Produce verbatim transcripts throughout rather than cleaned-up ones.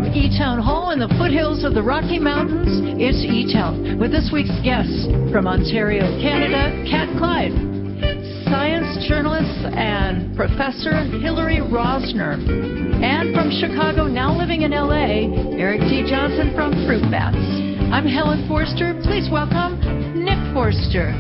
From E-Town Hall in the foothills of the Rocky Mountains, it's E-Town with this week's guests from Ontario, Canada, Kat Clyde, science journalist and Professor Hillary Rosner, and from Chicago, now living in L A, Eric D. Johnson from Fruit Bats. I'm Helen Forster. Please welcome Nick Forster.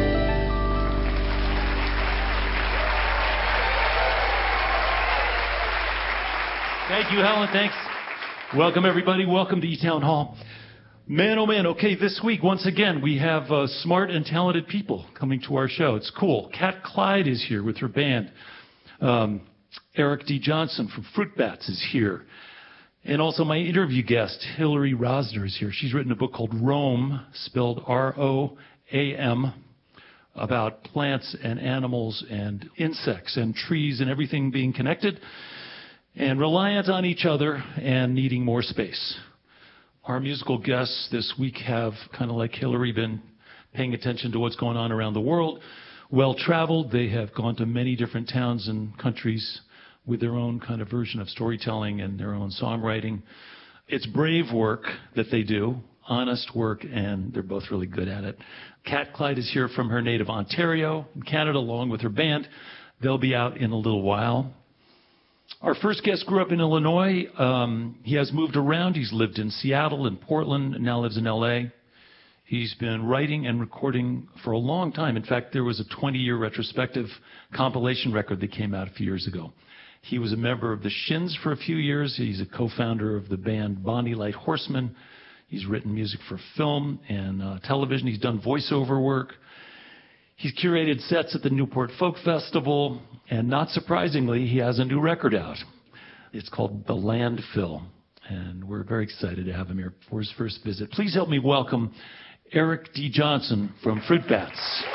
Thank you, Helen. Thanks. Welcome, everybody. Welcome to E-Town Hall. Man, oh man. Okay, this week, once again, we have uh, smart and talented people coming to our show. It's cool. Kat Clyde is here with her band. Um, Eric D. Johnson from Fruit Bats is here. And also my interview guest, Hillary Rosner, is here. She's written a book called Roam, spelled R O A M, about plants and animals and insects and trees and everything being connected and reliant on each other and needing more space. Our musical guests this week have, kind of like Hillary, been paying attention to what's going on around the world. Well-traveled, they have gone to many different towns and countries with their own kind of version of storytelling and their own songwriting. It's brave work that they do, honest work, and they're both really good at it. Kat Clyde is here from her native Ontario in Canada, along with her band. They'll be out in a little while. Our first guest grew up in Illinois. Um, he has moved around. He's lived in Seattle and Portland and now lives in L A. He's been writing and recording for a long time. In fact, there was a twenty-year retrospective compilation record that came out a few years ago. He was a member of the Shins for a few years. He's a co-founder of the band Bonnie Light Horseman. He's written music for film and uh, television. He's done voiceover work. He's curated sets at the Newport Folk Festival, and not surprisingly, he has a new record out. It's called The Landfill, and we're very excited to have him here for his first visit. Please help me welcome Eric D. Johnson from Fruit Bats.